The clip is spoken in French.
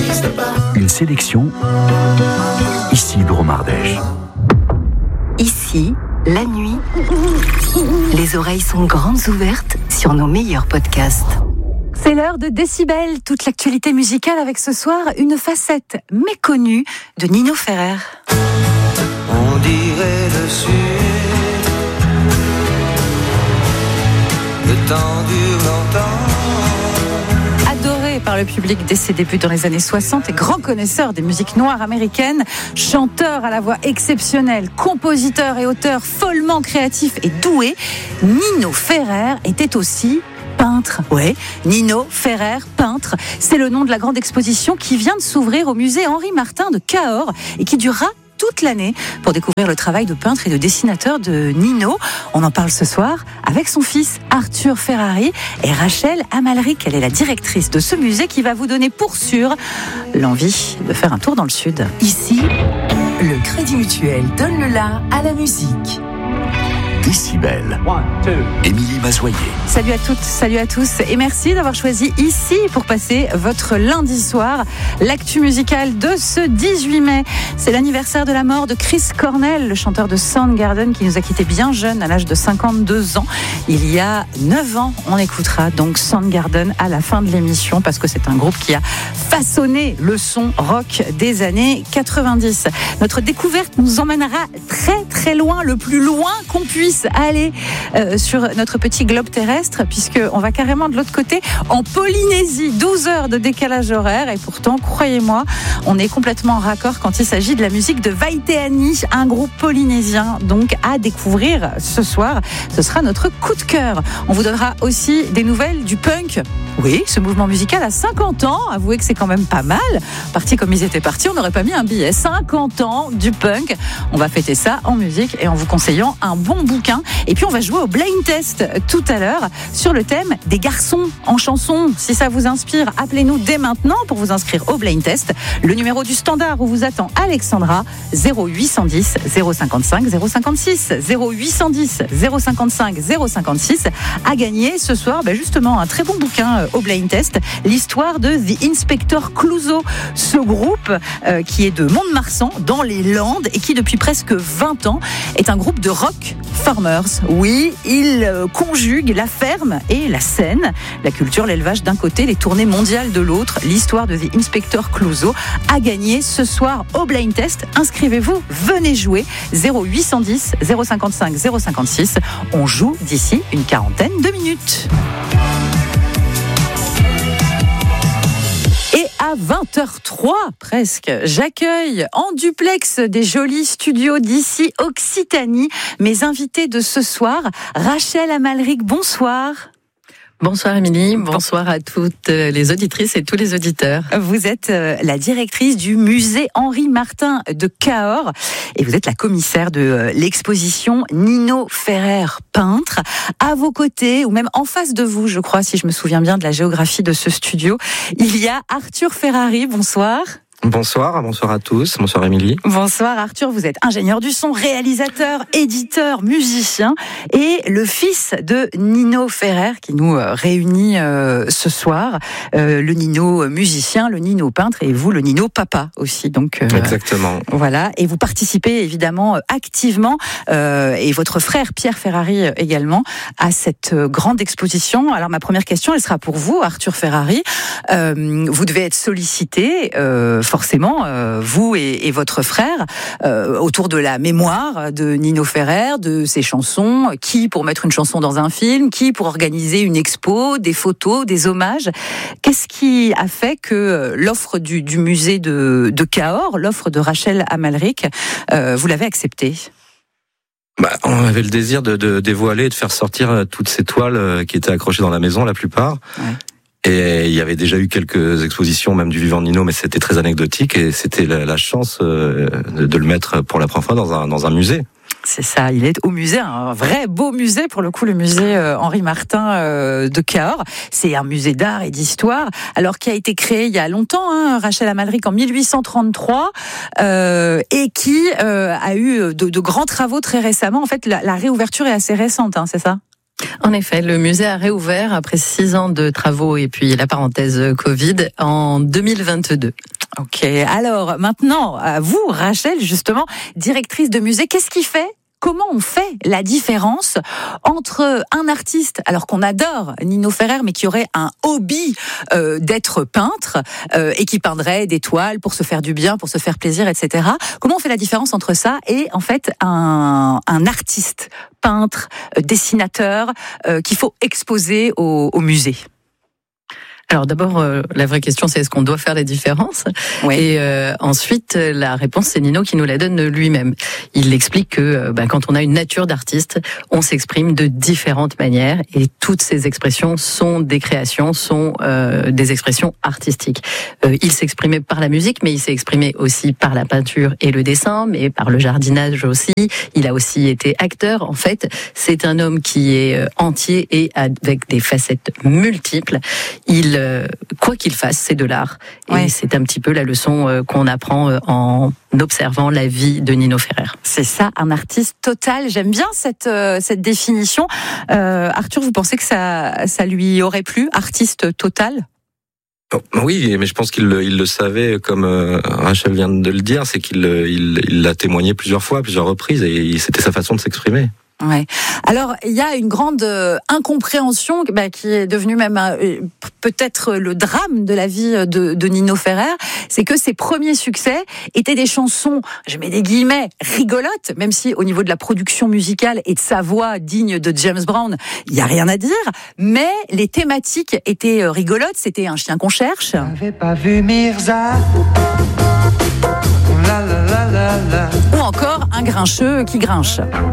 Une sélection Isidro Mardèche. Ici, la nuit, les oreilles sont grandes ouvertes sur nos meilleurs podcasts. C'est l'heure de Décibel, toute l'actualité musicale avec ce soir une facette méconnue de Nino Ferrer. On dirait le sud, le temps dure longtemps. Adoré par le public dès ses débuts dans les années 60 et grand connaisseur des musiques noires américaines, chanteur à la voix exceptionnelle, compositeur et auteur follement créatif et doué, Nino Ferrer était aussi peintre. Ouais, Nino Ferrer, peintre. C'est le nom de la grande exposition qui vient de s'ouvrir au musée Henri Martin de Cahors et qui durera toute l'année pour découvrir le travail de peintre et de dessinateur de Nino. On en parle ce soir avec son fils Arthur Ferrari et Rachel Amalric. Elle est la directrice de ce musée qui va vous donner pour sûr l'envie de faire un tour dans le sud. Ici, le Crédit Mutuel donne le la à la musique. Décibel. Émilie Mazoyer. Salut à toutes, salut à tous et merci d'avoir choisi ici pour passer votre lundi soir. L'actu musicale de ce 18 mai, c'est l'anniversaire de la mort de Chris Cornell, le chanteur de Soundgarden qui nous a quittés bien jeune à l'âge de 52 ans. Il y a 9 ans, on écoutera donc Soundgarden à la fin de l'émission parce que c'est un groupe qui a façonné le son rock des années 90. Notre découverte nous emmènera très très loin, le plus loin qu'on puisse aller sur notre petit globe terrestre, puisqu'on va carrément de l'autre côté, en Polynésie. 12 heures de décalage horaire, et pourtant, croyez-moi, on est complètement en raccord quand il s'agit de la musique de Vaiteani, un groupe polynésien, donc à découvrir ce soir. Ce sera notre coup de cœur. On vous donnera aussi des nouvelles du punk. Oui, ce mouvement musical a 50 ans, avouez que c'est quand même pas mal. Partis comme ils étaient partis, on n'aurait pas mis un billet. 50 ans du punk. On va fêter ça en musique et en vous conseillant un bon bouquin. Et puis on va jouer au blind test tout à l'heure sur le thème des garçons en chanson. Si ça vous inspire, appelez-nous dès maintenant pour vous inscrire au blind test. Le numéro du standard où vous attend Alexandra, 0810 055 056. 0810 055 056. À gagner ce soir, justement, un très bon bouquin au blind test. L'histoire de The Inspector Clouseau. Ce groupe qui est de Mont-de-Marsan, dans les Landes, et qui depuis presque 20 ans est un groupe de rock farmers. Oui, il conjugue la ferme et la scène, la culture, l'élevage d'un côté, les tournées mondiales de l'autre. L'histoire de The Inspector Clouseau a gagné ce soir au blind test. Inscrivez-vous, venez jouer. 0810 055 056. On joue d'ici une quarantaine de minutes. À 20h03 presque, j'accueille en duplex des jolis studios d'ici Occitanie mes invités de ce soir. Rachel Amalric, bonsoir. Bonsoir Émilie, bonsoir à toutes les auditrices et tous les auditeurs. Vous êtes la directrice du musée Henri Martin de Cahors et vous êtes la commissaire de l'exposition Nino Ferrer, peintre. À vos côtés, ou même en face de vous, je crois, si je me souviens bien de la géographie de ce studio, il y a Arthur Ferrari, bonsoir. Bonsoir à tous, bonsoir Émilie. Bonsoir Arthur, vous êtes ingénieur du son, réalisateur, éditeur, musicien et le fils de Nino Ferrer qui nous réunit ce soir. Le Nino musicien, le Nino peintre et vous le Nino papa aussi. Donc exactement. Voilà, et vous participez évidemment activement et votre frère Pierre Ferrari également à cette grande exposition. Alors ma première question, elle sera pour vous Arthur Ferrari. Vous devez être sollicité forcément, vous et votre frère, autour de la mémoire de Nino Ferrer, de ses chansons, qui pour mettre une chanson dans un film, qui pour organiser une expo, des photos, des hommages. Qu'est-ce qui a fait que l'offre du musée de Cahors, l'offre de Rachel Amalric, vous l'avez acceptée ? On avait le désir de dévoiler et de faire sortir toutes ces toiles qui étaient accrochées dans la maison, la plupart. Ouais. Et il y avait déjà eu quelques expositions, même du vivant de Nino, mais c'était très anecdotique et c'était la chance de le mettre pour la première fois dans un musée. C'est ça, il est au musée, un vrai beau musée, pour le coup, le musée Henri Martin de Cahors. C'est un musée d'art et d'histoire, alors qui a été créé il y a longtemps, Rachel Amalric, en 1833, et qui a eu de grands travaux très récemment. En fait, la réouverture est assez récente, c'est ça ? En effet, le musée a réouvert après 6 ans de travaux et puis la parenthèse Covid en 2022. Ok, alors maintenant, à vous, Rachel, justement, directrice de musée, qu'est-ce qui fait comment on fait la différence entre un artiste, alors qu'on adore Nino Ferrer, mais qui aurait un hobby d'être peintre et qui peindrait des toiles pour se faire du bien, pour se faire plaisir, etc. Comment on fait la différence entre ça et en fait un artiste, peintre, dessinateur qu'il faut exposer au musée? Alors d'abord, la vraie question, c'est est-ce qu'on doit faire la différence ? Oui. Et ensuite, la réponse, c'est Nino qui nous la donne lui-même. Il explique que quand on a une nature d'artiste, on s'exprime de différentes manières et toutes ces expressions sont des créations, sont des expressions artistiques. Il s'exprimait par la musique, mais il s'est exprimé aussi par la peinture et le dessin, mais par le jardinage aussi. Il a aussi été acteur. En fait, c'est un homme qui est entier et avec des facettes multiples. Quoi qu'il fasse, c'est de l'art. Et c'est un petit peu la leçon qu'on apprend en observant la vie de Nino Ferrer. C'est ça, un artiste total. J'aime bien cette définition. Arthur, vous pensez que ça lui aurait plu, artiste total ? Oui, mais je pense qu'il le savait, comme Rachel vient de le dire, c'est qu'il l'a témoigné plusieurs fois, plusieurs reprises, et c'était sa façon de s'exprimer. Ouais. Alors, il y a une grande incompréhension qui est devenue même peut-être le drame de la vie de Nino Ferrer, c'est que ses premiers succès étaient des chansons, je mets des guillemets, rigolotes, même si au niveau de la production musicale et de sa voix digne de James Brown, il y a rien à dire, mais les thématiques étaient rigolotes, c'était Un chien qu'on cherche. J'avais pas vu Mirza. La la la la la. Ou encore Un grincheux qui grinche.